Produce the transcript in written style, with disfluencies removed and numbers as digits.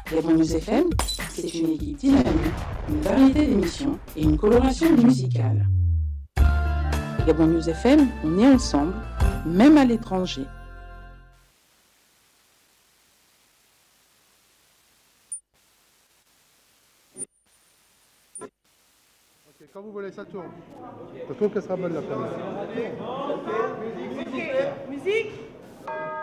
Gabon News FM, c'est une équipe dynamique, une variété d'émissions et une coloration musicale. Gabon News FM, on est ensemble, même à l'étranger. Ok, quand vous voulez, ça tourne. Je trouve qu'elle sera bonne la première. Ok, musique.